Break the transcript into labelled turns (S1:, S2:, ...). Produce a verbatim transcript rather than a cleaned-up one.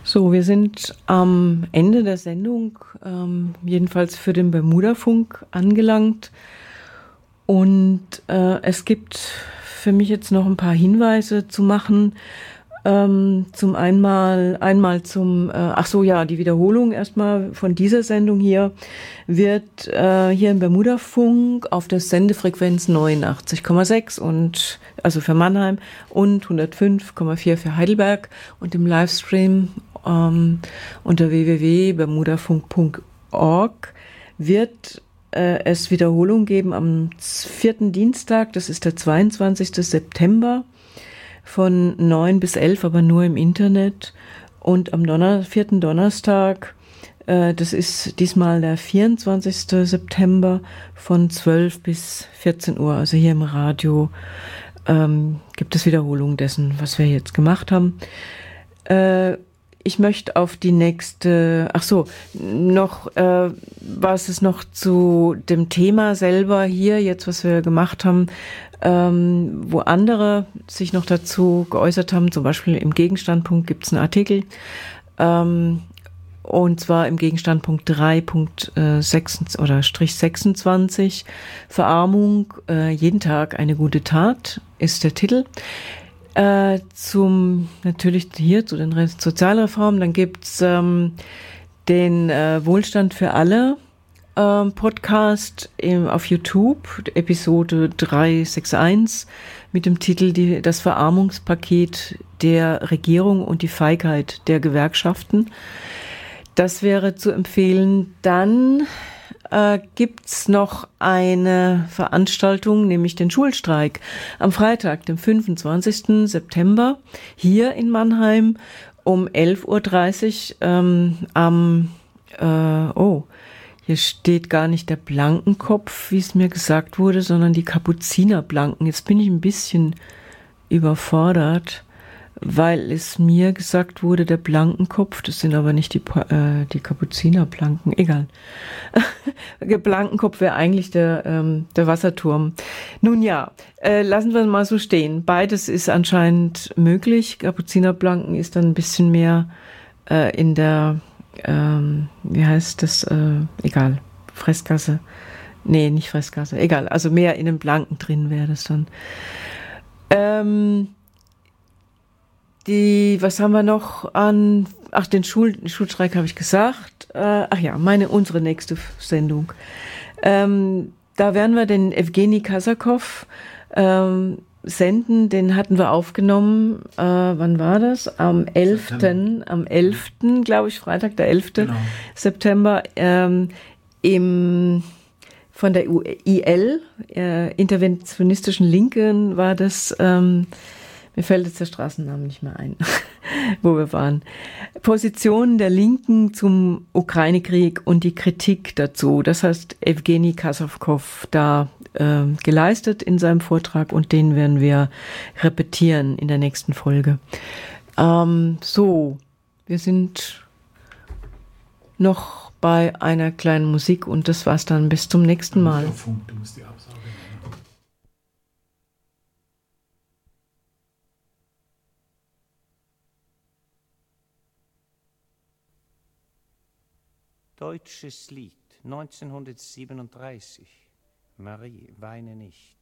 S1: So, wir sind am Ende der Sendung, ähm, jedenfalls für den Bermuda-Funk angelangt. Und äh, es gibt für mich jetzt noch ein paar Hinweise zu machen. Ähm, zum einmal, einmal zum, äh, ach so, ja, die Wiederholung erstmal von dieser Sendung hier wird äh, hier im Bermuda-Funk auf der Sendefrequenz neunundachtzig Komma sechs und also für Mannheim und hundertfünf Komma vier für Heidelberg und im Livestream ähm, unter w w w punkt bermudafunk punkt org wird äh, es Wiederholung geben am vierten Dienstag, das ist der zweiundzwanzigsten September. Von neun bis elf, aber nur im Internet. Und am Donner- vierten Donnerstag, äh, das ist diesmal der vierundzwanzigsten September, von zwölf bis vierzehn Uhr. Also hier im Radio ähm, gibt es Wiederholung dessen, was wir jetzt gemacht haben. Äh, ich möchte auf die nächste, ach so, noch, äh, was ist noch zu dem Thema selber hier, jetzt was wir gemacht haben, Ähm, wo andere sich noch dazu geäußert haben, zum Beispiel im Gegenstandpunkt gibt es einen Artikel, ähm, und zwar im Gegenstandpunkt drei Punkt sechs oder Strich sechsundzwanzig, Verarmung, äh, jeden Tag eine gute Tat, ist der Titel. Äh, zum, natürlich hier zu den Re- Sozialreformen, dann gibt's ähm, den äh, Wohlstand für alle, Podcast im, auf YouTube, Episode dreihundereinundsechzig, mit dem Titel die, Das Verarmungspaket der Regierung und die Feigheit der Gewerkschaften. Das wäre zu empfehlen. Dann äh, gibt's noch eine Veranstaltung, nämlich den Schulstreik am Freitag, dem fünfundzwanzigsten September, hier in Mannheim um elf Uhr dreißig ähm, am, äh, oh, hier steht gar nicht der Blankenkopf, wie es mir gesagt wurde, sondern die Kapuzinerblanken. Jetzt bin ich ein bisschen überfordert, weil es mir gesagt wurde, der Blankenkopf, das sind aber nicht die, äh, die Kapuzinerblanken, egal. Der Blankenkopf wäre eigentlich der, ähm, der Wasserturm. Nun ja, äh, lassen wir es mal so stehen. Beides ist anscheinend möglich. Kapuzinerblanken ist dann ein bisschen mehr äh, in der Ähm, wie heißt das, äh, egal, Fressgasse, nee, nicht Fressgasse, egal, also mehr in dem Blanken drin wäre das dann. Ähm, die, was haben wir noch an, ach, den Schul, Schulstreik habe ich gesagt, äh, ach ja, meine, unsere nächste Sendung. Ähm, da werden wir den Evgeny Kasakow ähm, senden, den hatten wir aufgenommen, äh, wann war das? Am elften am elften glaube ich, Freitag, der elfte Genau. September, ähm, im, von der I L, äh, interventionistischen Linken war das, ähm, mir fällt jetzt der Straßennamen nicht mehr ein, wo wir waren. Position der Linken zum Ukraine-Krieg und die Kritik dazu. Das heißt, Evgeny Kasakow da äh, geleistet in seinem Vortrag und den werden wir repetieren in der nächsten Folge. Ähm, so, wir sind noch bei einer kleinen Musik und das war's dann. Bis zum nächsten Mal.
S2: Du musst die Absage nehmen.
S3: Deutsches Lied neunzehnhundertsiebenunddreißig. Marie, weine nicht.